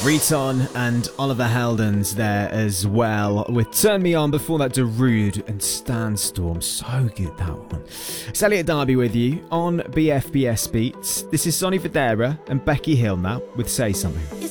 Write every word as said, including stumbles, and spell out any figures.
Riton and Oliver Heldens there as well with Turn Me On. Before that, Darude and Standstorm. So good, that one. It's Elliot Darby with you on B F B S Beats. This is Sonny Fodera and Becky Hill now with Say Something.